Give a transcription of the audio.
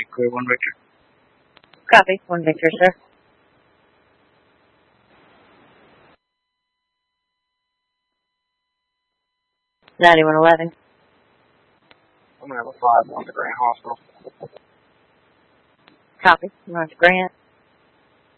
clear 1 Victor. Copy. 1 Victor, sir. $91.11. I'm going to have a 5 on the Grant Hospital. Copy. Roger, Grant.